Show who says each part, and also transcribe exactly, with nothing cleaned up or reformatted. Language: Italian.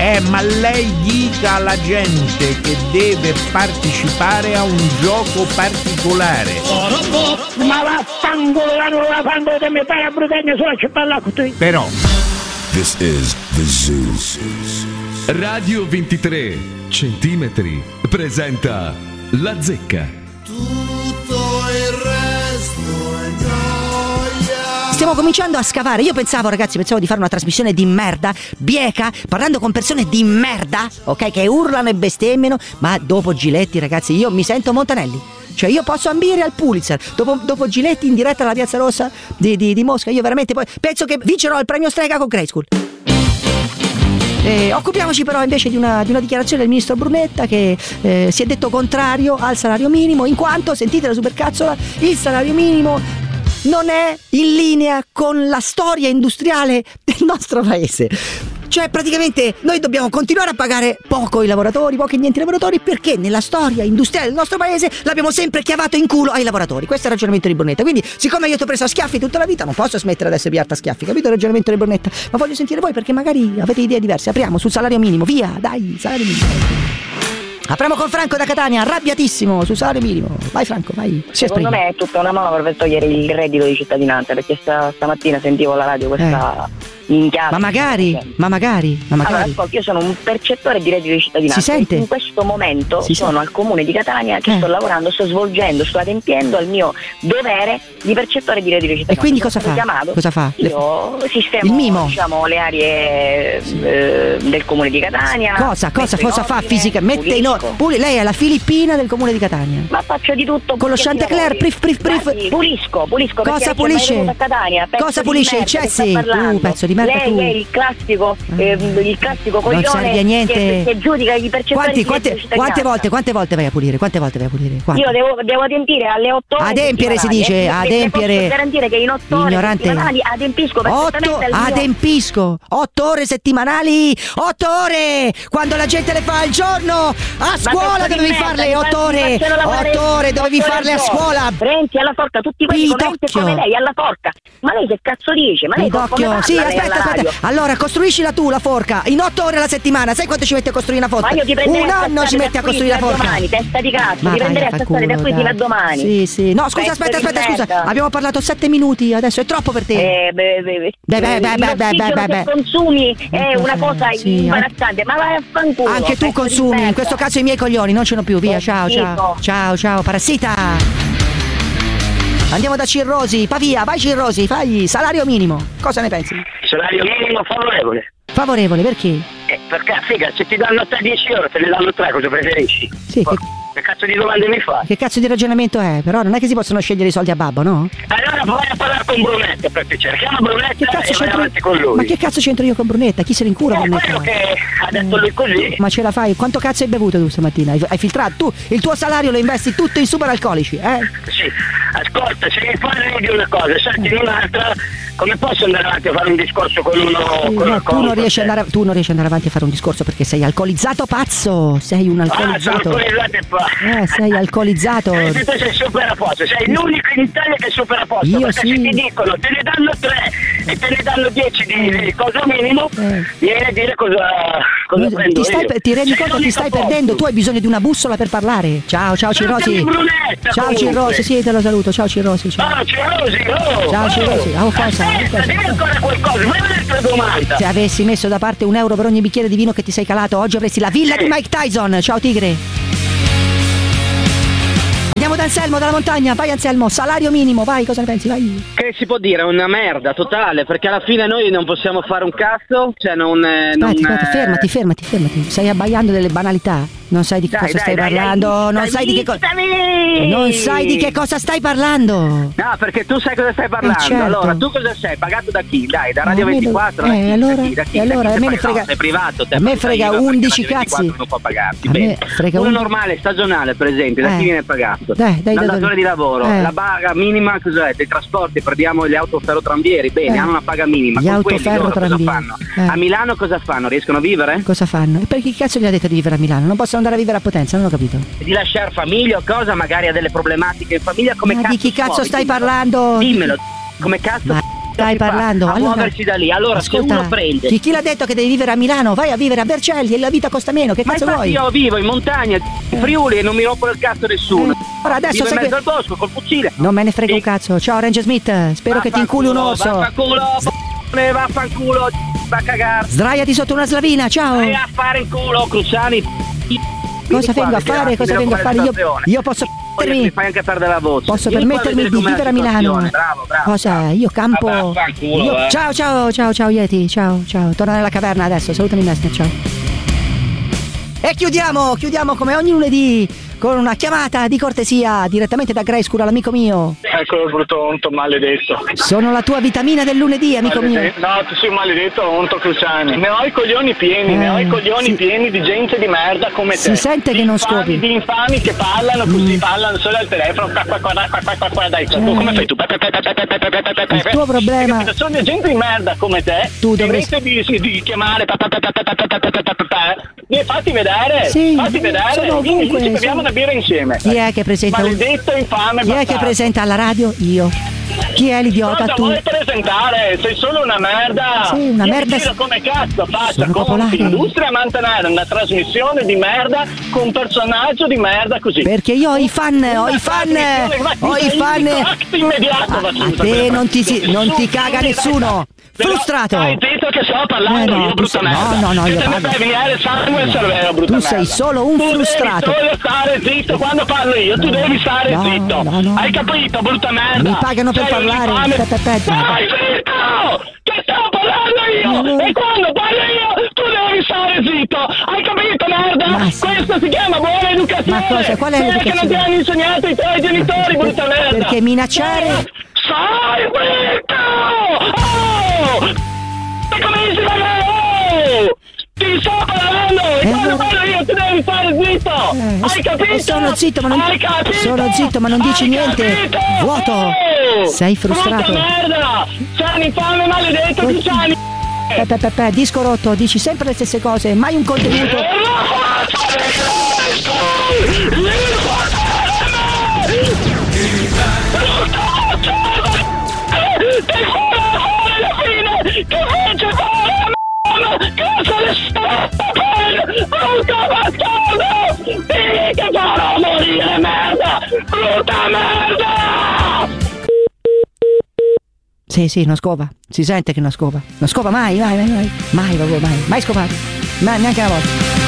Speaker 1: Eh, ma lei dica alla gente che deve partecipare a un gioco particolare.
Speaker 2: Ma vaffanculo, la nuova fango di me fai a brutagna sulla cippalla con te.
Speaker 1: Però
Speaker 3: This is the Zoo.
Speaker 4: Radio ventitré centimetri presenta La Zecca.
Speaker 5: Tutto il resto è gioia.
Speaker 6: Stiamo cominciando a scavare. Io pensavo, ragazzi, pensavo di fare una trasmissione di merda, bieca, parlando con persone di merda, ok, che urlano e bestemmiano. Ma dopo Giletti, ragazzi, io mi sento Montanelli. Cioè io posso ambire al Pulitzer. Dopo, dopo Giletti in diretta alla Piazza Rossa di, di, di Mosca, io veramente poi penso che vincerò il premio Strega con Grade School. Eh, occupiamoci però invece di una, di una dichiarazione del ministro Brunetta che eh, si è detto contrario al salario minimo, in quanto, sentite la supercazzola, il salario minimo non è in linea con la storia industriale del nostro paese. Cioè praticamente noi dobbiamo continuare a pagare poco i lavoratori, pochi e niente i lavoratori, perché nella storia industriale del nostro paese l'abbiamo sempre chiavato in culo ai lavoratori. Questo è il ragionamento di Brunetta. Quindi siccome io ti ho preso a schiaffi tutta la vita, non posso smettere ad essere piarta a schiaffi, capito il ragionamento di Brunetta? Ma voglio sentire voi, perché magari avete idee diverse. Apriamo sul salario minimo, via, dai, salario minimo. Apriamo con Franco da Catania, arrabbiatissimo sul salario minimo. Vai Franco, vai. Si
Speaker 7: Secondo me è tutta una manovra per togliere il reddito di cittadinanza, perché sta, stamattina sentivo alla radio questa
Speaker 6: Eh.
Speaker 7: minchiata.
Speaker 6: Ma magari, ma magari, ma magari.
Speaker 7: Allora, ascolta, io sono un percettore di reddito di cittadinanza.
Speaker 6: Si sente?
Speaker 7: In questo momento
Speaker 6: Si
Speaker 7: sono
Speaker 6: sente.
Speaker 7: al comune di Catania che
Speaker 6: Eh.
Speaker 7: sto lavorando, sto svolgendo, sto adempiendo al mio dovere di percettore di reddito di cittadinanza.
Speaker 6: E quindi
Speaker 7: Sono
Speaker 6: cosa
Speaker 7: stato
Speaker 6: fa?
Speaker 7: Chiamato.
Speaker 6: Cosa fa?
Speaker 7: Io sistemo
Speaker 6: Il mimo.
Speaker 7: diciamo, le aree eh, del comune di Catania.
Speaker 6: Cosa, cosa,
Speaker 7: metto in
Speaker 6: cosa fa
Speaker 7: ordine,
Speaker 6: fisica? Mette in
Speaker 7: pulisco.
Speaker 6: ordine. Puli- lei è la Filippina del comune di Catania.
Speaker 7: Ma faccio di tutto.
Speaker 6: Con lo
Speaker 7: perché
Speaker 6: Chantecler,
Speaker 7: lavori.
Speaker 6: prif, prif, prif.
Speaker 7: Guardi, pulisco, pulisco.
Speaker 6: Cosa
Speaker 7: perché
Speaker 6: pulisce?
Speaker 7: è venuto a Catania, pezzo
Speaker 6: Cosa
Speaker 7: di
Speaker 6: pulisce? I
Speaker 7: merda che
Speaker 6: cessi?
Speaker 7: sta parlando.
Speaker 6: Uh, pezzo di merda
Speaker 7: Lei
Speaker 6: tu.
Speaker 7: è il classico, eh, il classico
Speaker 6: Non serve a
Speaker 7: coglione
Speaker 6: niente.
Speaker 7: che, che giudica i percettori
Speaker 6: Quanti,
Speaker 7: di
Speaker 6: quante,
Speaker 7: cittadinanza.
Speaker 6: quante volte, quante volte vai a pulire? Quante volte vai a pulire? Quante?
Speaker 7: Io devo, devo adempiere alle otto ore.
Speaker 6: Adempiere si
Speaker 7: settimanali,
Speaker 6: dice,
Speaker 7: e- e
Speaker 6: adempiere.
Speaker 7: Posso garantire che in otto ore
Speaker 6: Ignorante.
Speaker 7: settimanali adempisco
Speaker 6: Otto,
Speaker 7: perfettamente al mio.
Speaker 6: adempisco otto ore settimanali, otto ore quando la gente le fa al giorno a scuola.
Speaker 7: pezzo di
Speaker 6: Dovevi
Speaker 7: merda,
Speaker 6: farle
Speaker 7: mi
Speaker 6: otto
Speaker 7: faccio- mi
Speaker 6: ore,
Speaker 7: facciano lavorare
Speaker 6: otto ore dovevi
Speaker 7: otto ore
Speaker 6: farle a
Speaker 7: al giorno.
Speaker 6: scuola.
Speaker 7: Renzi alla forca, tutti quelli come Renzi e
Speaker 6: Pidocchio.
Speaker 7: come lei alla forca. Ma lei che cazzo dice? Ma lei come
Speaker 6: Pidocchio,
Speaker 7: parla
Speaker 6: sì,
Speaker 7: lei
Speaker 6: aspetta,
Speaker 7: alla
Speaker 6: aspetta.
Speaker 7: radio?
Speaker 6: Allora, costruiscila tu la forca in otto ore alla settimana. Sai quanto ci metti a costruire una forca?
Speaker 7: Ma io ti prenderei
Speaker 6: Un
Speaker 7: a
Speaker 6: anno
Speaker 7: cazzate
Speaker 6: ci
Speaker 7: da
Speaker 6: metti a
Speaker 7: qui
Speaker 6: costruire la
Speaker 7: fino a
Speaker 6: forca.
Speaker 7: domani, testa di cazzo,
Speaker 6: Ma
Speaker 7: ti
Speaker 6: vai
Speaker 7: prenderei
Speaker 6: a
Speaker 7: a
Speaker 6: far
Speaker 7: cazzare da
Speaker 6: culo,
Speaker 7: qui fino a
Speaker 6: dai.
Speaker 7: domani.
Speaker 6: Sì, sì. No, scusa,
Speaker 7: Pezzo
Speaker 6: aspetta,
Speaker 7: di
Speaker 6: aspetta, scusa.
Speaker 7: merda.
Speaker 6: Abbiamo parlato sette minuti, adesso è troppo per te.
Speaker 7: Eh, beh, beh, beh.
Speaker 6: Beh, beh, beh, beh, beh,
Speaker 7: L'ossigeno
Speaker 6: beh,
Speaker 7: che
Speaker 6: beh.
Speaker 7: consumi è una cosa
Speaker 6: Sì,
Speaker 7: imbarazzante, ma vai a fanculo.
Speaker 6: Anche tu
Speaker 7: pezzo di
Speaker 6: consumi,
Speaker 7: merda.
Speaker 6: in questo caso i miei coglioni, non ce n'ho più, via,
Speaker 7: Che
Speaker 6: ciao, ciao,
Speaker 7: schifo.
Speaker 6: ciao, ciao, parassita. Andiamo da Cirrosi, Pavia, vai Cirrosi, fai salario minimo, cosa ne pensi?
Speaker 8: Salario minimo favorevole.
Speaker 6: Favorevole, perché?
Speaker 8: Eh, perché figa, se ti danno tredici euro te ne danno tre, cosa preferisci?
Speaker 6: Sì, che,
Speaker 8: Che cazzo di domande mi fai?
Speaker 6: che cazzo di ragionamento è? Però non è che si possono scegliere i soldi a babbo, no?
Speaker 8: Allora vai a parlare con Brunetta per piacere. Chiama
Speaker 6: Che
Speaker 8: Brunetta
Speaker 6: cazzo
Speaker 8: e vai
Speaker 6: c'entro
Speaker 8: avanti con lui.
Speaker 6: Ma che cazzo c'entro io con Brunetta? Chi se ne incura
Speaker 8: È
Speaker 6: Brunetta?
Speaker 8: quello che ha detto lui così.
Speaker 6: Ma ce la fai? Quanto cazzo hai bevuto tu stamattina? Hai, hai filtrato? Tu il tuo salario lo investi tutto in superalcolici, eh?
Speaker 8: Sì, ascolta, se mi parli di una cosa, senti di un'altra, come posso andare avanti a fare un discorso con uno?
Speaker 6: Sì,
Speaker 8: con,
Speaker 6: no,
Speaker 8: con-
Speaker 6: tu, non
Speaker 8: con
Speaker 6: riesci
Speaker 8: te?
Speaker 6: andare, tu non riesci ad andare avanti a fare un discorso perché sei alcolizzato pazzo. Sei un
Speaker 8: Ah, sono
Speaker 6: alcolizzato.
Speaker 8: alcolizzato e pa-
Speaker 6: Eh, sei alcolizzato.
Speaker 8: Eh, se tu sei super a posto, sei l'unico in Italia che è super a posto.
Speaker 6: Io
Speaker 8: perché
Speaker 6: sì.
Speaker 8: se ti dicono te ne danno tre e te ne danno dieci di, di cosa minimo,
Speaker 6: Eh.
Speaker 8: vieni a dire cosa, cosa
Speaker 6: Ti,
Speaker 8: prendo
Speaker 6: stai,
Speaker 8: io.
Speaker 6: ti rendi
Speaker 8: Sei
Speaker 6: conto che ti
Speaker 8: l'unico
Speaker 6: stai
Speaker 8: posto.
Speaker 6: perdendo? Tu hai bisogno di una bussola per parlare. Ciao, ciao
Speaker 8: Salutami
Speaker 6: Cirrosi.
Speaker 8: Brunetta,
Speaker 6: Ciao
Speaker 8: comunque.
Speaker 6: Cirrosi, sì, te lo saluto. Ciao Cirrosi. Ciao.
Speaker 8: Ah, Cirosi, oh!
Speaker 6: Ciao,
Speaker 8: oh.
Speaker 6: Cirosi. Oh, cosa?
Speaker 8: Aspetta,
Speaker 6: Cosa?
Speaker 8: dimmi ancora qualcosa, fai un'altra domanda.
Speaker 6: Se avessi messo da parte un euro per ogni bicchiere di vino che ti sei calato, oggi avresti la villa
Speaker 8: Sì.
Speaker 6: di Mike Tyson. Ciao Tigre. Andiamo da Anselmo, dalla montagna. Vai Anselmo, salario minimo, vai, cosa ne pensi? Vai.
Speaker 9: Che si può dire? Una merda totale, perché alla fine noi non possiamo fare un cazzo, cioè non... eh, non
Speaker 6: Aspetta, aspetta,
Speaker 9: eh,
Speaker 6: fermati, fermati, fermati. Stai abbaiando delle banalità. Non sai di che
Speaker 9: Dai,
Speaker 6: cosa
Speaker 9: dai,
Speaker 6: stai
Speaker 9: dai,
Speaker 6: parlando.
Speaker 9: dai,
Speaker 6: non
Speaker 9: dai,
Speaker 6: sai di che cosa.
Speaker 7: Aiutami!
Speaker 6: Non sai di che cosa stai parlando.
Speaker 9: No, perché tu sai cosa stai parlando.
Speaker 6: Eh, certo.
Speaker 9: Allora, tu cosa sei? Pagato da chi? Dai, da Radio
Speaker 6: Eh, a me-
Speaker 9: ventiquattro?
Speaker 6: eh,
Speaker 9: da chi?
Speaker 6: allora-
Speaker 9: da chi? Da chi?
Speaker 6: e allora,
Speaker 9: da chi?
Speaker 6: a me ne
Speaker 9: Sei
Speaker 6: frega-
Speaker 9: sei privato, te
Speaker 6: a me
Speaker 9: fai
Speaker 6: frega
Speaker 9: I V A,
Speaker 6: undici
Speaker 9: perché Radio
Speaker 6: cazzi.
Speaker 9: ventiquattro non può pagarti.
Speaker 6: A me
Speaker 9: Bene.
Speaker 6: frega
Speaker 9: Uno
Speaker 6: un-
Speaker 9: normale, stagionale, per esempio, da
Speaker 6: Eh.
Speaker 9: chi viene pagato?
Speaker 6: Dai, dai,
Speaker 9: Dal
Speaker 6: dai,
Speaker 9: datore
Speaker 6: dai.
Speaker 9: di lavoro.
Speaker 6: Eh.
Speaker 9: La paga minima cos'è? Dei trasporti, prendiamo gli autoferrotranvieri. Bene,
Speaker 6: Eh.
Speaker 9: hanno una paga minima.
Speaker 6: Gli
Speaker 9: Con quelli loro cosa
Speaker 6: autoferrotranvieri.
Speaker 9: fanno?
Speaker 6: Eh.
Speaker 9: A Milano cosa fanno? Riescono a vivere?
Speaker 6: Cosa fanno? E perché chi cazzo gli ha detto di vivere a Milano? Non possono andare a vivere a Potenza, non ho capito.
Speaker 9: Di lasciare famiglia o cosa? Magari ha delle problematiche in famiglia. Come
Speaker 6: Ma
Speaker 9: cazzo
Speaker 6: di chi cazzo
Speaker 9: puoi?
Speaker 6: stai
Speaker 9: Dimmelo.
Speaker 6: parlando?
Speaker 9: Dimmelo. Come cazzo?
Speaker 6: Ma stai parlando?
Speaker 9: a
Speaker 6: Allora,
Speaker 9: muoversi da lì. Allora
Speaker 6: ascolta,
Speaker 9: se uno prende
Speaker 6: chi, chi l'ha detto che devi vivere a Milano? Vai a vivere a Vercelli e la vita costa meno. Che
Speaker 9: ma
Speaker 6: cazzo
Speaker 9: infatti
Speaker 6: vuoi?
Speaker 9: io vivo in montagna, in Friuli, e non mi rompo il cazzo nessuno.
Speaker 6: Eh, ora adesso
Speaker 9: vivo in
Speaker 6: sai
Speaker 9: mezzo
Speaker 6: che-
Speaker 9: al bosco col fucile.
Speaker 6: Non me ne frega
Speaker 9: E-
Speaker 6: un cazzo. Ciao Ranger Smith, spero che ti inculi un orso.
Speaker 9: Vaffanculo, b****ne, vaffanculo, va a cagare.
Speaker 6: Sdraiati sotto una slavina, ciao.
Speaker 9: Vai a fare in culo, Cruciani.
Speaker 6: Cosa
Speaker 9: Vieni qua,
Speaker 6: vengo a
Speaker 9: vediamo,
Speaker 6: fare? Cosa
Speaker 9: vediamo
Speaker 6: vengo a
Speaker 9: com'è
Speaker 6: fare?
Speaker 9: la
Speaker 6: Io,
Speaker 9: situazione.
Speaker 6: io posso
Speaker 9: Poi mi
Speaker 6: permettermi,
Speaker 9: fai anche perdere la voce.
Speaker 6: posso
Speaker 9: Vieni qua a
Speaker 6: permettermi
Speaker 9: vedere
Speaker 6: di
Speaker 9: com'è la
Speaker 6: vivere a Milano.
Speaker 9: situazione. Bravo, bravo.
Speaker 6: Cosa? Io campo.
Speaker 9: Ah, vaffanculo,
Speaker 6: Io-
Speaker 9: eh.
Speaker 6: Ciao, ciao, ciao, ciao Yeti. Ciao, ciao. Torna nella caverna adesso. Salutami Messner, ciao. E chiudiamo, chiudiamo come ogni lunedì con una chiamata di cortesia direttamente da Grey School all'amico mio.
Speaker 10: Eccolo brutto onto maledetto.
Speaker 6: Sono la tua vitamina del lunedì, amico mio.
Speaker 10: Maledetto. No, tu sei un maledetto onto Cruciani. Ne ho i coglioni pieni,
Speaker 6: Eh,
Speaker 10: ne ho i coglioni
Speaker 6: si-
Speaker 10: pieni di gente di merda come
Speaker 6: si
Speaker 10: te.
Speaker 6: sente
Speaker 10: Di
Speaker 6: che non
Speaker 10: infami,
Speaker 6: scopi.
Speaker 10: Di infami che parlano così, parlano solo al telefono. Qua, qua, qua, qua, qua, qua, qua, dai, tu come fai tu?
Speaker 6: Il tuo problema-
Speaker 10: Perché sono gente di merda come te.
Speaker 6: Tu dovresti-
Speaker 10: Invece di, di chiamare pa, pa, pa, pa, pa, pa, pa, pa, pa, pa, pa, pa, mi fatti vedere.
Speaker 6: Sì,
Speaker 10: fatti vedere.
Speaker 6: sono
Speaker 10: Vieni,
Speaker 6: ovunque,
Speaker 10: ci beviamo
Speaker 6: sono-
Speaker 10: una birra insieme.
Speaker 6: Chi è che presenta un-
Speaker 10: Maledetto infame
Speaker 6: Chi è che
Speaker 10: bastardo.
Speaker 6: presenta alla radio? Io. Chi è l'idiota?
Speaker 10: Cosa
Speaker 6: Tu.
Speaker 10: vuoi presentare? Sei solo una merda.
Speaker 6: Sì, una
Speaker 10: Io
Speaker 6: merda.
Speaker 10: giro come cazzo faccia
Speaker 6: Sono
Speaker 10: conti,
Speaker 6: popolare.
Speaker 10: industria a mantenere una trasmissione di merda con un personaggio di merda così.
Speaker 6: Perché io ho i fan, ho
Speaker 10: Una
Speaker 6: i fan,
Speaker 10: trasmissione, ma
Speaker 6: ho i
Speaker 10: sei
Speaker 6: fan.
Speaker 10: un act immediato,
Speaker 6: A,
Speaker 10: va
Speaker 6: a
Speaker 10: subito,
Speaker 6: te
Speaker 10: quella
Speaker 6: non ti, si,
Speaker 10: trasmissione.
Speaker 6: non ti
Speaker 10: Su,
Speaker 6: caga
Speaker 10: su,
Speaker 6: nessuno.
Speaker 10: dai. Però
Speaker 6: Frustrato.
Speaker 10: Stai zitto che sto parlando
Speaker 6: Eh no,
Speaker 10: io,
Speaker 6: tu
Speaker 10: brutta
Speaker 6: sei- no,
Speaker 10: merda.
Speaker 6: no, no,
Speaker 10: Che
Speaker 6: io
Speaker 10: te ne
Speaker 6: parlo.
Speaker 10: fai venire sangue al cervello, brutta
Speaker 6: Tu
Speaker 10: merda.
Speaker 6: sei solo un
Speaker 10: tu
Speaker 6: frustrato.
Speaker 10: devi solo stare zitto quando parlo io, tu
Speaker 6: No,
Speaker 10: devi stare
Speaker 6: no,
Speaker 10: zitto.
Speaker 6: no, no.
Speaker 10: Hai capito, brutta merda?
Speaker 6: Mi pagano per
Speaker 10: Sei un
Speaker 6: parlare.
Speaker 10: infame.
Speaker 6: Pe- pe- pe-
Speaker 10: Stai zitto! Che sto parlando io!
Speaker 6: Ma allora-
Speaker 10: E quando parlo io, tu devi stare zitto! Hai capito, merda?
Speaker 6: Ma sì.
Speaker 10: Questo si chiama buona educazione!
Speaker 6: Ma cosa? Qual è
Speaker 10: Perché
Speaker 6: l'educazione?
Speaker 10: non ti hanno insegnato i tuoi genitori, brutta merda!
Speaker 6: Perché minacciare-
Speaker 10: Stai zitto! Oh! E cominci da me! Oh! Ti sto parlando! E
Speaker 6: Eh,
Speaker 10: quando
Speaker 6: allora-
Speaker 10: parlo io, tu devi stare zitto!
Speaker 6: Eh,
Speaker 10: Hai capito?
Speaker 6: sono zitto, ma non-
Speaker 10: Hai capito?
Speaker 6: sono zitto, ma non dici
Speaker 10: Hai
Speaker 6: niente.
Speaker 10: capito?
Speaker 6: Vuoto.
Speaker 10: Oh!
Speaker 6: Sei frustrato.
Speaker 10: Brutta merda! Sei un infame maledetto,
Speaker 6: Così.
Speaker 10: Cruciani!
Speaker 6: Pe- pe- pe- pe, disco rotto, dici sempre le stesse cose, mai un contenuto.
Speaker 10: Che farò morire, merda! Brutta merda!
Speaker 6: Sì, sì, non scova. Si sente che non scova. Non scova mai, mai, mai, mai. Mai, proprio mai. Mai scovato. Ma neanche una volta.